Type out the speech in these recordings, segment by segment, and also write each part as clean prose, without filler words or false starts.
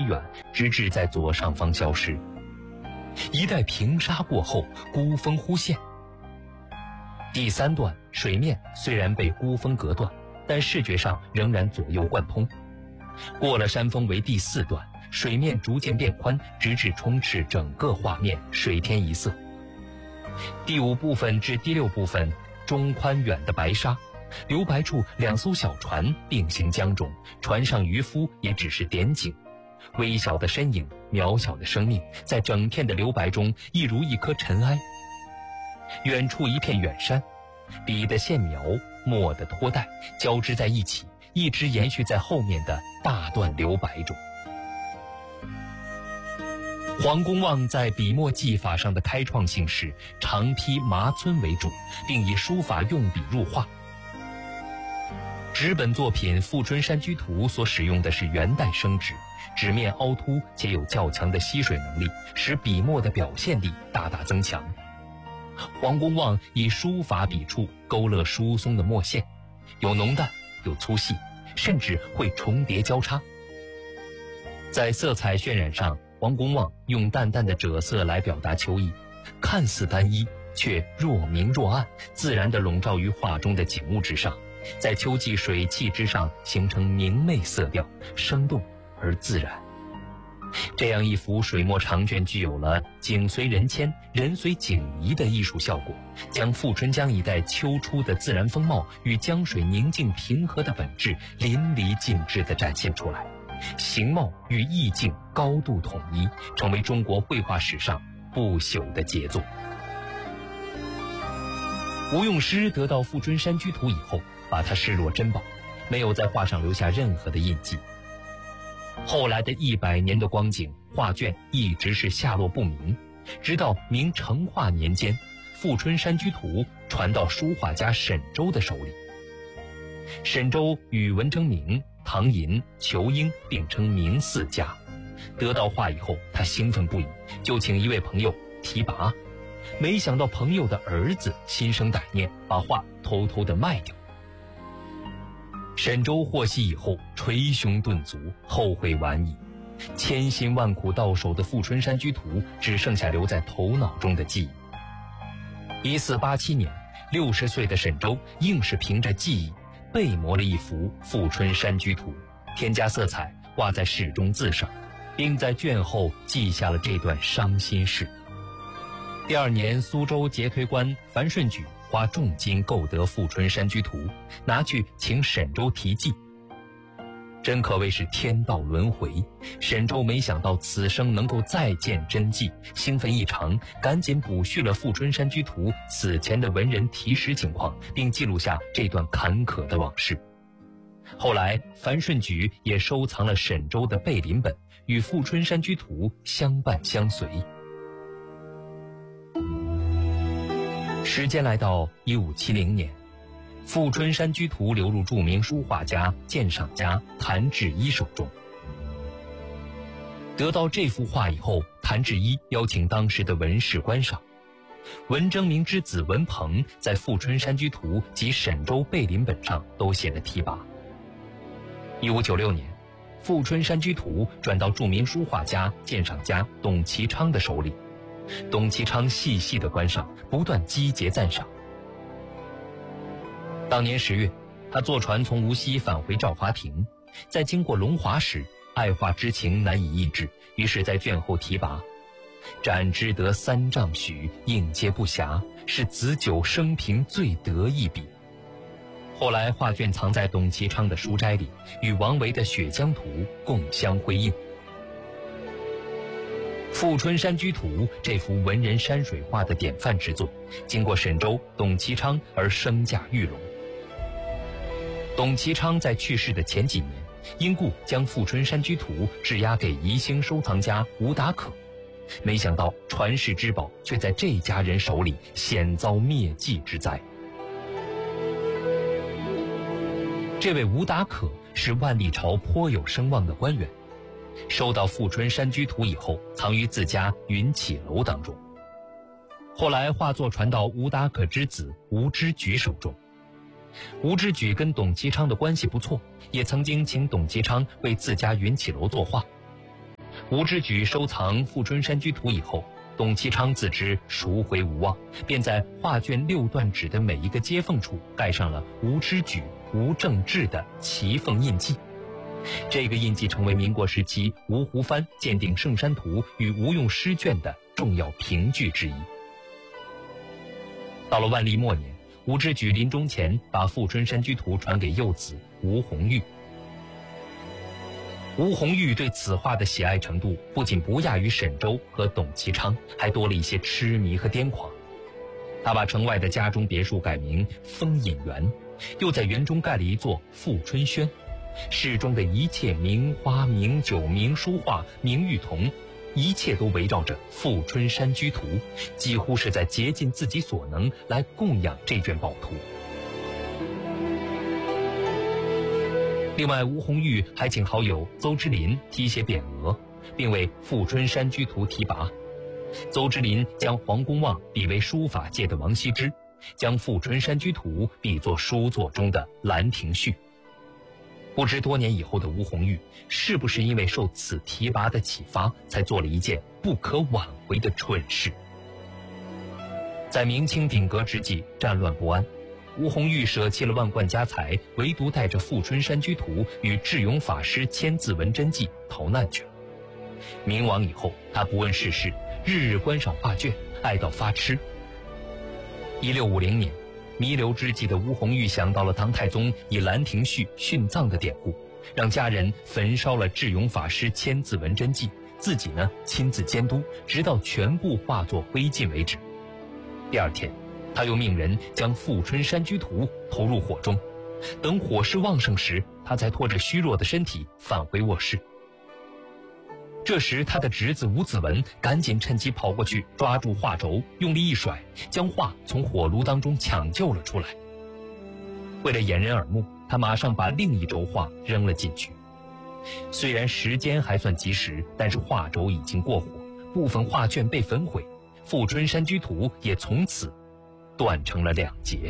远，直至在左上方消失。一带平沙过后，孤峰忽现。第3段水面虽然被孤峰隔断，但视觉上仍然左右贯通。过了山峰为第4段，水面逐渐变宽，直至充斥整个画面，水天一色。第5部分至第6部分中宽远的白沙，留白处2艘小船并行江中，船上渔夫也只是点景，微小的身影，渺小的生命，在整片的留白中一如一颗尘埃。远处一片远山，笔的线描，墨的拖带交织在一起，一直延续在后面的大段留白中。黄公望在笔墨技法上的开创性是长批麻皴为主，并以书法用笔入画。纸本作品《富春山居图》所使用的是元代生纸，纸面凹凸且有较强的吸水能力，使笔墨的表现力大大增强。黄公望以书法笔触勾勒疏松的墨线，有浓淡，有粗细，甚至会重叠交叉。在色彩渲染上，黄公望用淡淡的赭色来表达秋意，看似单一，却若明若暗，自然地笼罩于画中的景物之上，在秋季水汽之上形成明媚色调，生动而自然。这样一幅水墨长卷具有了景随人迁，人随景移的艺术效果，将富春江一带秋初的自然风貌与江水宁静平和的本质淋漓尽致地展现出来，形貌与意境高度统一，成为中国绘画史上不朽的杰作。吴用师得到《富春山居图》以后，把它视若珍宝，没有在画上留下任何的印记。后来的100年的光景，画卷一直是下落不明，直到明成化年间，《富春山居图》传到书画家沈周的手里。沈周与文征明、唐寅、仇英并称明4家。得到画以后，他兴奋不已，就请一位朋友提拔。没想到朋友的儿子心生歹念，把画偷偷地卖掉。沈周获悉以后，捶胸顿足，后悔晚矣。千辛万苦到手的《富春山居图》只剩下留在头脑中的记忆。1487年，60岁的沈周硬是凭着记忆背摹了一幅《富春山居图》，添加色彩，挂在室中字上，并在卷后记下了这段伤心事。第2年，苏州节推官樊顺举花重金购得《富春山居图》，拿去请沈周题记。真可谓是天道轮回，沈周没想到此生能够再见真迹，兴奋异常，赶紧补叙了《富春山居图》此前的文人题诗情况，并记录下这段坎坷的往事。后来樊顺举也收藏了沈周的背临本，与《富春山居图》相伴相随。时间来到1570年，《富春山居图》流入著名书画家、鉴赏家谭志一手中。得到这幅画以后，谭志一邀请当时的文士观赏。文征明之子文鹏在《富春山居图》及沈周背临本上都写了题跋。1596年，《富春山居图》转到著名书画家、鉴赏家董其昌的手里。董其昌细细的观赏，不断击节赞赏。当年10月，他坐船从无锡返回兆华亭，在经过龙华时，爱画之情难以抑制，于是在卷后题跋：展之得3丈许，应接不暇，是子久生平最得意笔。后来画卷藏在董其昌的书斋里，与王维的《雪江图》共相辉映。《富春山居图》这幅文人山水画的典范之作，经过沈周、董其昌而升价玉龙。董其昌在去世的前几年，因故将《富春山居图》质押给宜兴收藏家吴达可，没想到传世之宝却在这家人手里险遭灭迹之灾。这位吴达可是万历朝颇有声望的官员，收到《富春山居图》以后，藏于自家云起楼当中。后来画作传到吴达可之子吴之举手中。吴之举跟董其昌的关系不错，也曾经请董其昌为自家云起楼作画。 吴之举收藏《富春山居图》以后，董其昌自知赎回无望，便在画卷6段纸的每一个接缝处盖上了吴之举、吴正志的旗缝印记。这个印记成为民国时期吴湖帆鉴定《圣山图》与吴用诗卷的重要凭据之一。到了万历末年，吴之举临终前把《富春山居图》传给幼子吴鸿玉。吴鸿玉对此画的喜爱程度不仅不亚于沈周和董其昌，还多了一些痴迷和癫狂。他把城外的家中别墅改名丰隐园，又在园中盖了一座富春轩，室中的一切名花、名酒、名书画、名玉铜，一切都围绕着《富春山居图》，几乎是在竭尽自己所能来供养这卷宝图。另外，吴鸿玉还请好友邹之林题写匾额，并为《富春山居图》题跋。邹之林将黄公望比为书法界的王羲之，将《富春山居图》比作书作中的《兰亭序》。不知多年以后的吴鸿玉，是不是因为受此题跋的启发，才做了一件不可挽回的蠢事？在明清鼎革之际，战乱不安，吴鸿玉舍弃了万贯家财，唯独带着《富春山居图》与智勇法师千字文真迹逃难去了。明亡以后，他不问世事，日日观赏画卷，爱到发痴。1650年，弥留之际的吴鸿玉想到了唐太宗以《兰亭序》殉葬的典故，让家人焚烧了智勇法师千字文真迹，自己呢亲自监督，直到全部化作灰烬为止。第二天，他又命人将《富春山居图》投入火中，等火势旺盛时，他才拖着虚弱的身体返回卧室。这时，他的侄子吴子文赶紧趁机跑过去，抓住画轴，用力一甩，将画从火炉当中抢救了出来。为了掩人耳目，他马上把另一轴画扔了进去。虽然时间还算及时，但是画轴已经过火，部分画卷被焚毁，《富春山居图》也从此断成了2截。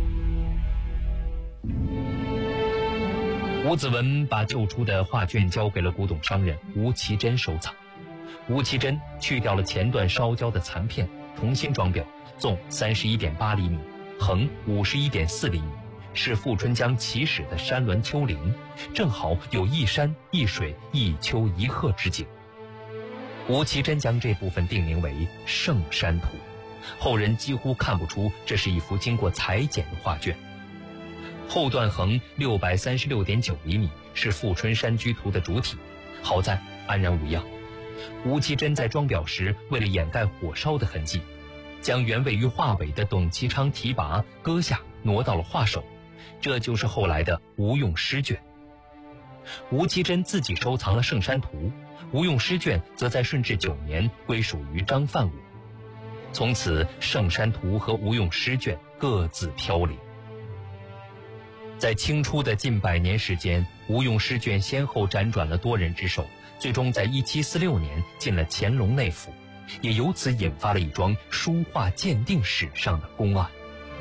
吴子文把救出的画卷交给了古董商人吴其珍收藏。吴其珍去掉了前段烧焦的残片，重新装裱，纵31.8厘米，横51.4厘米，是富春江起始的山峦丘陵，正好有一山一水一丘一壑之景。吴其珍将这部分定名为《圣山图》，后人几乎看不出这是一幅经过裁剪的画卷。后段横636.9厘米，是《富春山居图》的主体，好在安然无恙。吴其珍在装裱时，为了掩盖火烧的痕迹，将原位于画尾的董其昌题跋割下，挪到了画首，这就是后来的吴用诗卷。吴其珍自己收藏了《圣山图》，吴用诗卷则在顺治9年归属于张范武，从此《圣山图》和吴用诗卷各自飘零。在清初的近100年时间，吴用诗卷先后辗转了多人之手，最终在1746年进了乾隆内府，也由此引发了一桩书画鉴定史上的公案。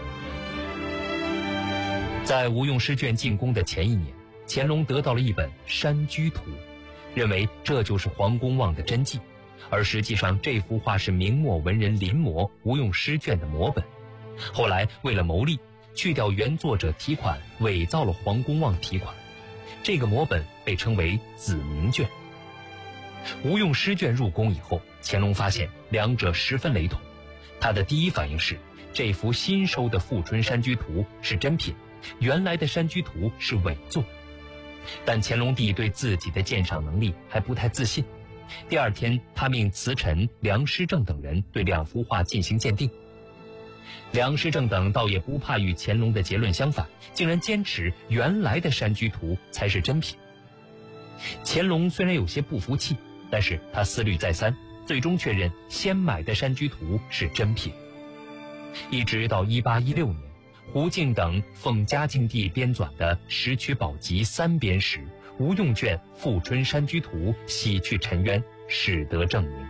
在吴用诗卷进宫的前1年，乾隆得到了一本《山居图》，认为这就是黄公望的真迹，而实际上这幅画是明末文人临摹吴用诗卷的摹本。后来为了牟利，去掉原作者题款，伪造了黄公望题款，这个摹本被称为子明卷。吴用诗卷入宫以后，乾隆发现两者十分雷同，他的第一反应是这幅新收的《富春山居图》是真品，原来的《山居图》是伪作。但乾隆帝对自己的鉴赏能力还不太自信，第二天他命词臣梁师正等人对2幅画进行鉴定。梁师正等倒也不怕与乾隆的结论相反，竟然坚持原来的《山居图》才是真品。乾隆虽然有些不服气，但是他思虑再三，最终确认先买的《山居图》是真品。一直到1816年，胡敬等奉嘉靖帝编纂的《石渠宝笈》3编时，吴用卷《富春山居图》洗去尘冤，使得正名。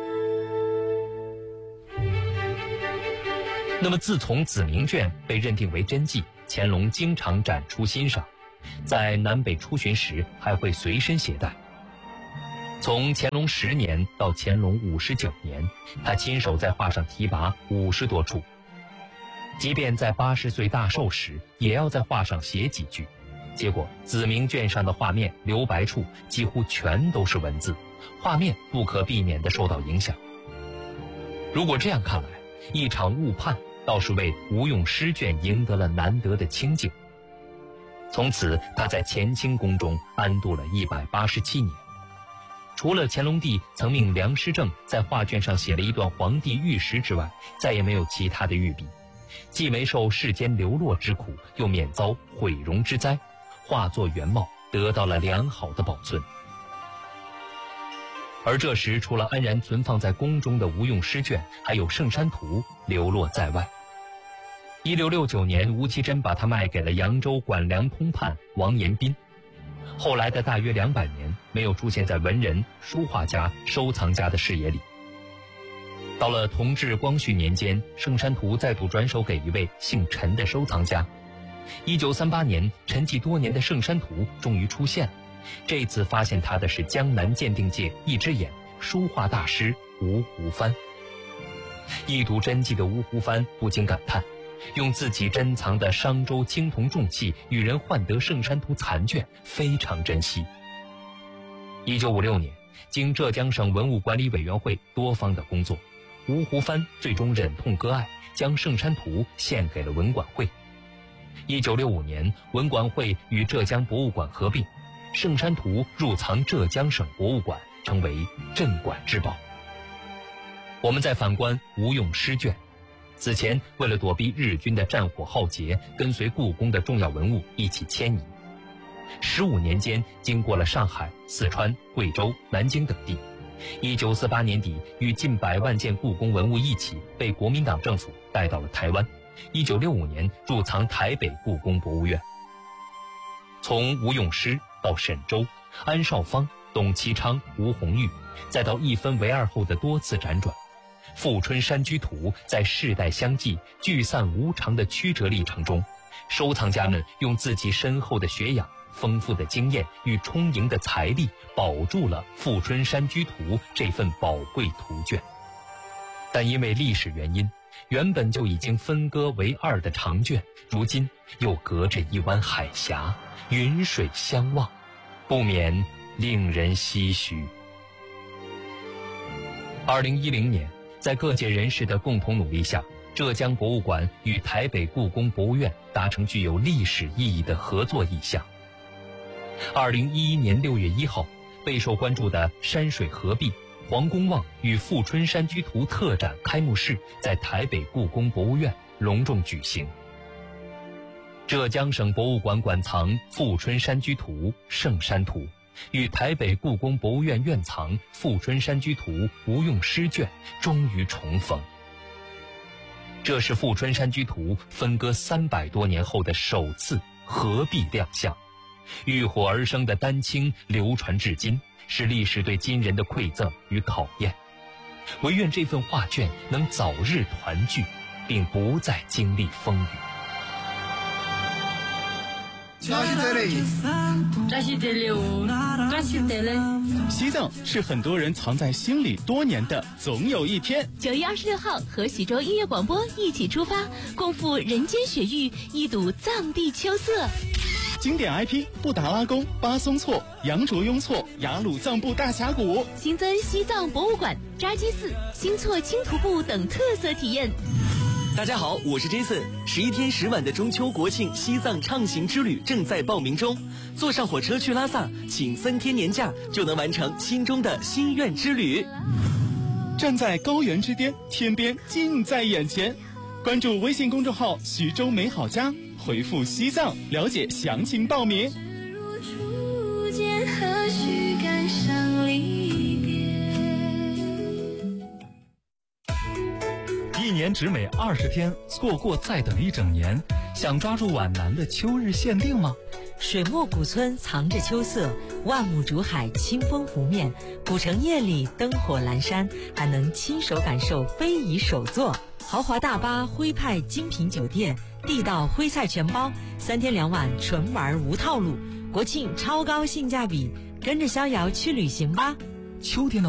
那么自从子明卷被认定为真迹，乾隆经常展出欣赏，在南北出巡时还会随身携带。 从乾隆10年到乾隆59年，他亲手在画上题跋50多处。即便在80岁大寿时，也要在画上写几句。结果子明卷上的画面留白处几乎全都是文字，画面不可避免地受到影响。如果这样看来，一场误判倒是为吴用诗卷赢得了难得的清静。从此他在乾清宫中安度了187年。除了乾隆帝曾命梁师正在画卷上写了一段皇帝御诗之外，再也没有其他的御笔，既没受世间流落之苦，又免遭毁容之灾，画作原貌得到了良好的保存。而这时，除了安然存放在宫中的吴用诗卷，还有《圣山图》流落在外。1669年，吴其珍把它卖给了扬州管梁通判王延斌。后来的大约200年，没有出现在文人、书画家、收藏家的视野里。到了同治、光绪年间，《圣山图》再度转手给一位姓陈的收藏家。1938年，沉寂多年的《圣山图》终于出现了。这次发现它的是江南鉴定界一只眼书画大师吴湖帆。一睹真迹的吴湖帆不禁感叹，用自己珍藏的商周青铜重器与人换得《圣山图》残卷，非常珍惜。1956年，经浙江省文物管理委员会多方的工作，吴湖帆最终忍痛割爱，将《圣山图》献给了文管会。1965年，文管会与浙江博物馆合并，《圣山图》入藏浙江省博物馆，成为镇馆之宝。我们再反观吴用诗卷，此前为了躲避日军的战火浩劫，跟随故宫的重要文物一起迁移。15年间，经过了上海、四川、贵州、南京等地。1948年底，与近100万件故宫文物一起被国民党政府带到了台湾。1965年入藏台北故宫博物院。从吴用诗到沈周、安绍芳、董其昌、吴红玉，再到一分为二后的多次辗转，富春山居图在世代相继、聚散无常的曲折历程中，收藏家们用自己深厚的学养、丰富的经验与充盈的财力，保住了富春山居图这份宝贵图卷。但因为历史原因，原本就已经分割为2的长卷，如今又隔着一湾海峡，云水相望，不免令人唏嘘。2010年，在各界人士的共同努力下，浙江博物馆与台北故宫博物院达成具有历史意义的合作意向。2011年6月1号，备受关注的山水合璧、黄公望与富春山居图特展开幕式在台北故宫博物院隆重举行。浙江省博物馆馆藏富春山居图、圣山图，与台北故宫博物院院藏富春山居图吴用诗卷终于重逢。这是富春山居图分割300多年后的首次合璧亮相，浴火而生的丹青流传至今，是历史对今人的馈赠与考验。唯愿这份画卷能早日团聚，并不再经历风雨。 西藏是很多人藏在心里多年的总有一天。 9月26号和徐州音乐广播一起出发，共赴人间雪域，一睹藏地秋色。 经典 IP 布达拉宫、巴松措、羊卓雍措、雅鲁藏布大峡谷， 新增西藏博物馆、扎基寺、新措青徒步等特色体验。 大家好，我是 Jason。11天10晚的中秋国庆西藏畅行之旅正在报名中，坐上火车去拉萨，请3天年假就能完成心中的心愿之旅。 站在高原之巅，天边近在眼前。关注微信公众号徐州美好家，回复西藏了解详情报名。 一年只美20天，错过再等一整年。想抓住皖南的秋日限定吗？ 水墨古村藏着秋色，万亩竹海清风湖面，古城夜里灯火阑珊，还能亲手感受非遗手作。豪华大巴徽派精品酒店，地道徽菜全包，3天2晚纯玩无套路，国庆超高性价比，跟着逍遥去旅行吧。 秋天的